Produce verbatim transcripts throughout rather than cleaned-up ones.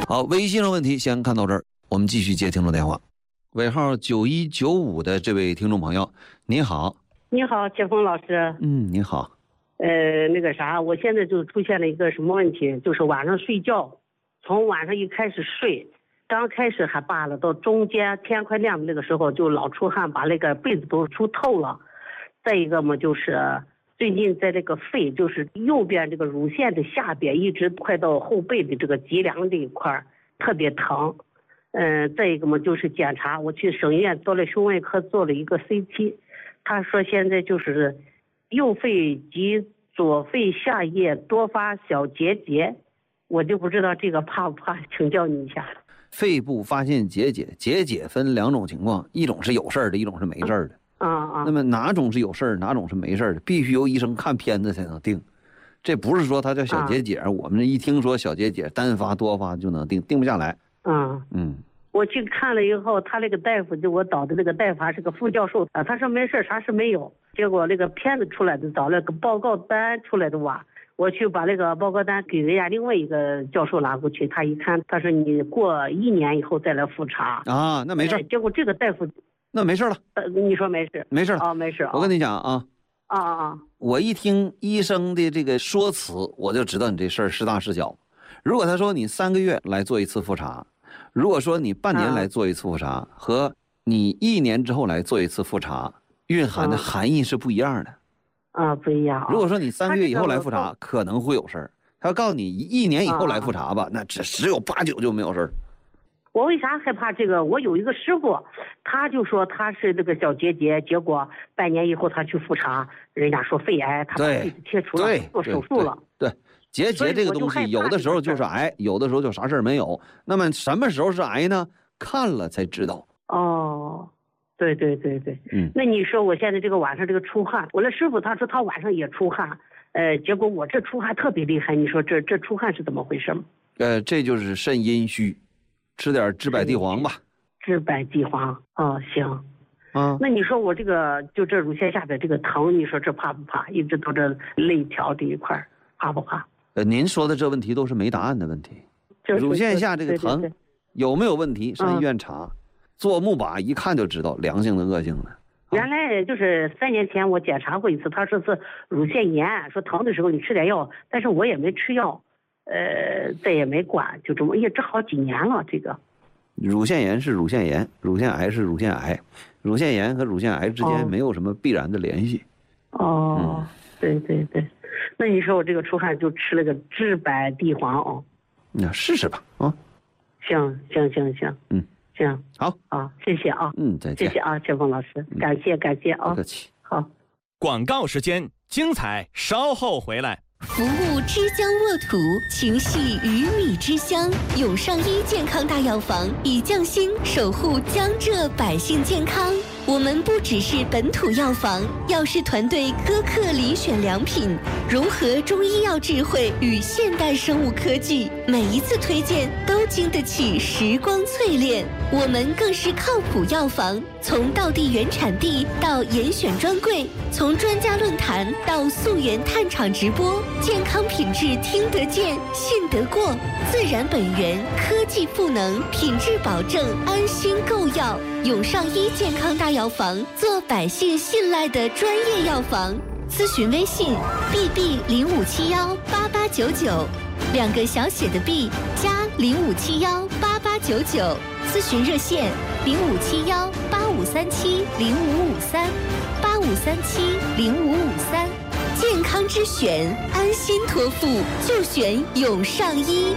好，微信上问题先看到这儿，我们继续接听众电话。尾号九一九五的这位听众朋友，你好。 你好，杰峰老师。 嗯，你好。 呃，那个啥，我现在就出现了一个什么问题，就是晚上睡觉，从晚上一开始睡，刚开始还罢了，到中间天快亮的那个时候就老出汗，把那个被子都出透了。再一个嘛，就是最近在这个肺，就是右边这个乳腺的下边，一直快到后背的这个脊梁这一块特别疼。嗯、呃，再一个嘛，就是检查，我去省医院做了胸外科，做了一个 C T， 他说现在就是右肺及左肺下叶多发小结节，我就不知道这个怕不怕，请教你一下。 肺部发现结节，结节分两种情况，一种是有事儿的，一种是没事儿的。 啊啊。 那么哪种是有事儿，哪种是没事儿的，必须由医生看片子才能定。这不是说它叫小结节，啊、我们一听说小结节单发多发就能定，定不下来。 嗯嗯。我去看了以后，他那个大夫就我找的那个大夫还是个副教授啊，他说没事，啥事没有。结果那个片子出来的，找了个报告单出来的哇，我去把那个报告单给人家另外一个教授拿过去，他一看，他说你过一年以后再来复查啊，那没事。 结果这个大夫那没事了。 呃，你说没事？ 没事啊、哦，没事。 我跟你讲啊。 啊啊啊！ 我一听医生的这个说辞，我就知道你这事儿是大是小。如果他说你三个月来做一次复查，如果说你半年来做一次复查，啊、和你一年之后来做一次复查，蕴含的含义是不一样的。 啊，不一样。 如果说你三个月以后来复查，可能会有事儿。他要告诉你一年以后来复查吧，啊、那只只有八九就没有事儿。 我为啥害怕这个？我有一个师傅，他就说他是这个小结节，结果半年以后他去复查，人家说肺癌，他把肺子切除了，做手术了。 对，对对结节这个东西，有的时候就是癌，有的时候就啥事儿没有。那么什么时候是癌呢？看了才知道。 哦，对对对对， 嗯。 那你说我现在这个晚上这个出汗，我那师傅他说他晚上也出汗，呃，结果我这出汗特别厉害，你说这这出汗是怎么回事吗？ 呃，这就是肾阴虚。吃点知柏地黄吧。 知柏地黄，哦，行。 啊， 那你说我这个就这乳腺下边这个疼，你说这怕不怕？一直到这肋条这一块，怕不怕？ 呃，您说的这问题都是没答案的问题。乳腺下这个疼对对对有没有问题？上医院查，嗯、做钼靶一看就知道良性的恶性的。 原来就是三年前我检查过一次，他说是乳腺炎，说疼的时候你吃点药，但是我也没吃药。呃，再也没管，就这么，也这好几年了。这个乳腺炎是乳腺炎，乳腺癌是乳腺癌，乳腺炎和乳腺癌之间没有什么必然的联系。 哦，嗯、对对对，那你说我这个出汗就吃了个知柏地黄哦， 那试试吧啊。 行行行行， 嗯， 行， 好啊，谢谢啊， 嗯，再见， 谢谢啊，陈峰老师，感谢感谢啊， 不客气。 好， 广告时间，精彩稍后回来。 服务之乡沃土，情系鱼米之乡。永上医健康大药房以匠心守护江浙百姓健康。我们不只是本土药房，药师团队苛刻遴选良品，融合中医药智慧与现代生物科技，每一次推荐都经得起时光淬炼。我们更是靠谱药房，从道地原产地到严选专柜，从专家论坛到溯源探厂直播，健康品质听得见、信得过，自然本源，科技赋能，品质保证，安心购药。永上医健康大药房，做百姓信赖的专业药房。咨询微信 ：b b 零五七幺八八九九，两个小写的 b 加零五七幺八八九九。咨询热线零五七幺八五三七零五五三八五三七零五五三。健康之选，安心托付就选永上医。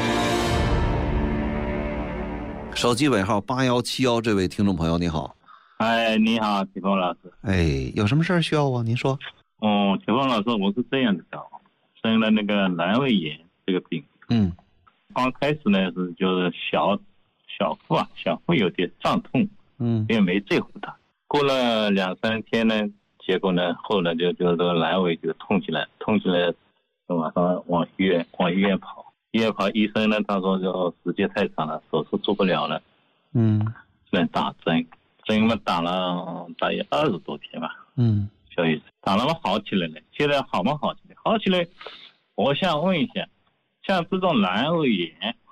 手机尾号八幺七幺，这位听众朋友你好。 哎，你好，启峰老师。 哎，有什么事儿需要我？您说。 哦，启峰老师，我是这样的，生了那个阑尾炎这个病。 嗯。 刚开始呢是就是小小腹啊，小腹有点胀痛。 嗯。 也没在乎它。过了两三天呢，结果呢后来就就这个阑尾就痛起来，痛起来，晚上往医院往医院跑。医院跑，医生呢他说就时间太长了，手术做不了了。 嗯。 只能打针，针嘛打了大约二十多天吧。 嗯。 小医生打了嘛好起来了，现在好嘛好起来，好起来。我想问一下，像这种阑尾炎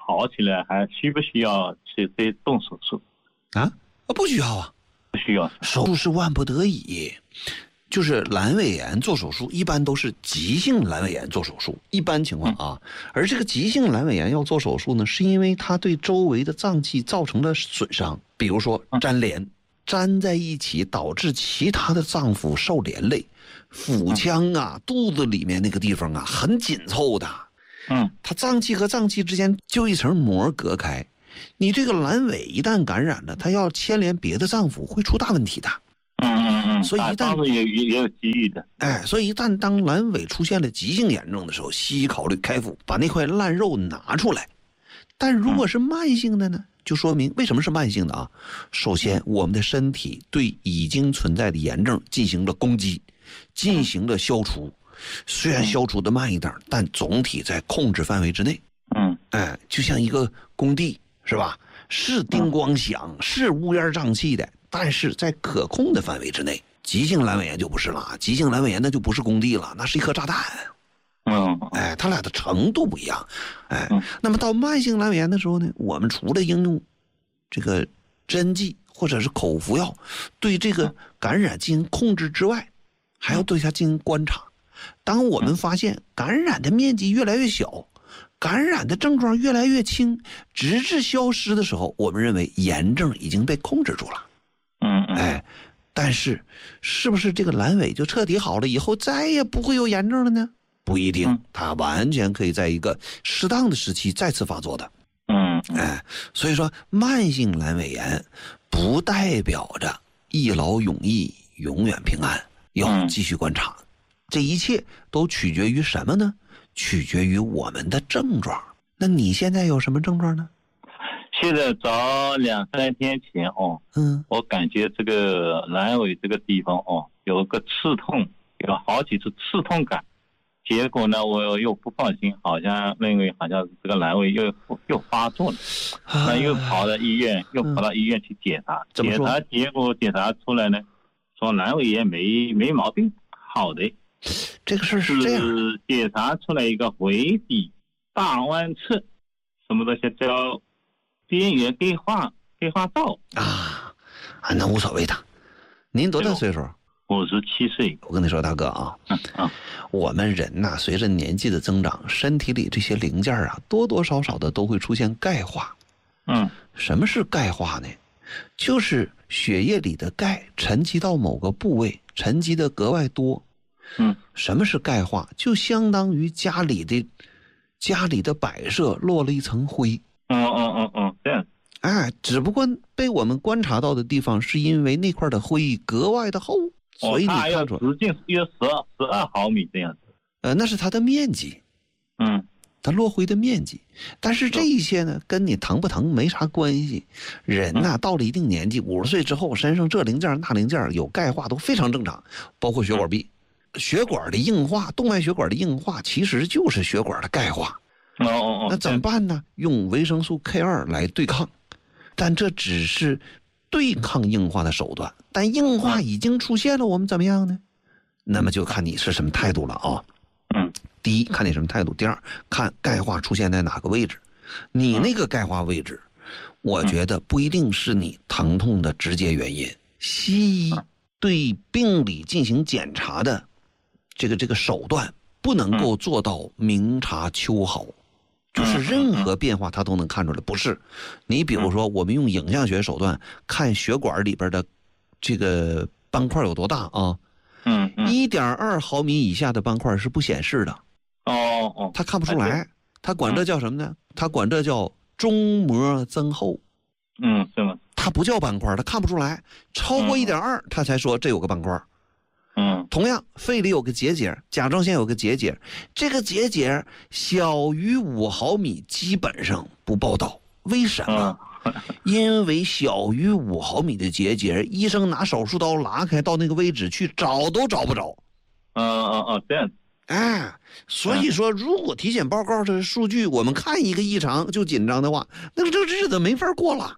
好起来，还需不需要去再动手术？ 啊，不需要啊， 不需要。 手术是万不得已。就是阑尾炎做手术，一般都是急性阑尾炎做手术，一般情况啊。而这个急性阑尾炎要做手术呢，是因为它对周围的脏器造成了损伤，比如说粘连，粘在一起导致其他的脏腑受连累，腹腔啊、肚子里面那个地方啊很紧凑的， 嗯， 它脏器和脏器之间就一层膜隔开，你这个阑尾一旦感染了，它要牵连别的脏腑会出大问题的。 嗯嗯嗯， 所以一旦也也有机遇的， 哎，所以一旦当阑尾出现了急性炎症的时候，西医考虑开腹把那块烂肉拿出来。但如果是慢性的呢，就说明为什么是慢性的啊？首先，我们的身体对已经存在的炎症进行了攻击，进行了消除。虽然消除的慢一点，但总体在控制范围之内。 嗯， 哎，就像一个工地是吧？是叮咣响，是乌烟瘴气的。但是在可控的范围之内，急性阑尾炎就不是了。急性阑尾炎那就不是工地了，那是一颗炸弹。 嗯， 哎，它俩的程度不一样。哎，那么到慢性阑尾炎的时候呢，我们除了应用这个针剂或者是口服药对这个感染进行控制之外，还要对它进行观察。当我们发现感染的面积越来越小，感染的症状越来越轻，直至消失的时候，我们认为炎症已经被控制住了。 嗯嗯， 哎，但是是不是这个阑尾就彻底好了，以后再也不会有炎症了呢？不一定，它完全可以在一个适当的时期再次发作的。 嗯， 哎，所以说慢性阑尾炎不代表着一劳永逸、永远平安，要继续观察。这一切都取决于什么呢？取决于我们的症状。那你现在有什么症状呢？ 现在早两三天前哦， 嗯， 我感觉这个阑尾这个地方哦，有个刺痛，有好几次刺痛感。结果呢，我又不放心，好像认为好像这个阑尾又又发作了， 啊、 那又跑到医院，又跑到医院去检查， 嗯、 检查结果检查出来呢，说阑尾炎没没毛病，好的。 这个事儿是这样， 是检查出来一个回底大弯侧，什么东西叫边缘钙化钙化灶啊啊，那无所谓的。您多大岁数？ 五十七岁。 我跟你说，大哥啊， 嗯啊， 我们人呐、啊，随着年纪的增长，身体里这些零件啊，多多少少的都会出现钙化。 嗯， 什么是钙化呢？就是血液里的钙沉积到某个部位，沉积的格外多。 嗯， 什么是钙化？就相当于家里的家里的摆设落了一层灰。 嗯嗯嗯嗯，这样。 哎，只不过被我们观察到的地方，是因为那块的灰格外的厚，所以你看出来， 直径约十二十二毫米这样子。 呃，那是它的面积。 嗯， 它落灰的面积。但是这一切呢，跟你疼不疼没啥关系。人呐、啊，到了一定年纪，五十岁之后，身上这零件那零件有钙化都非常正常，包括血管壁。血管的硬化，动脉血管的硬化，其实就是血管的钙化。 哦哦哦， 那怎么办呢？用维生素 K 二 来对抗，但这只是对抗硬化的手段。但硬化已经出现了，我们怎么样呢？那么就看你是什么态度了啊。 嗯， 第一，看你什么态度；第二，看钙化出现在哪个位置。你那个钙化位置，我觉得不一定是你疼痛的直接原因。西医对病理进行检查的这个这个手段不能够做到明察秋毫，就是任何变化它都能看出来。不是，你比如说我们用影像学手段看血管里边的这个斑块有多大啊？ 嗯嗯， 一点二毫米以下的斑块是不显示的。 哦哦， 它看不出来，它管这叫什么呢？它管这叫中膜增厚。 嗯，是吗？ 它不叫斑块，它看不出来，超过一点二，它才说这有个斑块。 嗯， 同样，肺里有个结节，甲状腺有个结节，这个结节小于五毫米，基本上不报道。为什么？嗯、因为小于五毫米的结节，医生拿手术刀拉开到那个位置去找都找不着。 嗯嗯嗯，这样。 哎，所以说，如果体检报告的数据我们看一个异常就紧张的话，那这日子没法过了。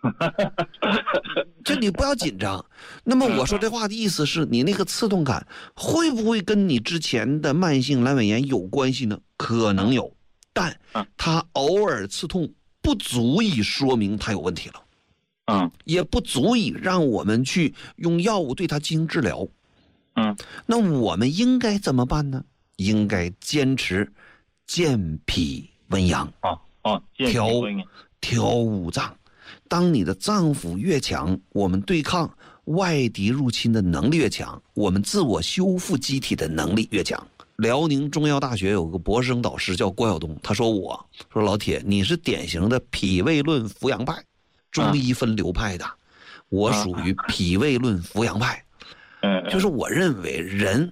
这你不要紧张。那么我说这话的意思是，你那个刺痛感会不会跟你之前的慢性阑尾炎有关系呢？可能有， 但他偶尔刺痛不足以说明他有问题了， 嗯， 也不足以让我们去用药物对他进行治疗。 嗯， 那我们应该怎么办呢？应该坚持健脾温阳。 哦哦， 调调五脏。当你的脏腑越强，我们对抗外敌入侵的能力越强，我们自我修复机体的能力越强。辽宁中药大学有个博士生导师叫郭晓东，他说我说老铁，你是典型的脾胃论扶阳派，中医分流派的，我属于脾胃论扶阳派。 嗯， 就是我认为人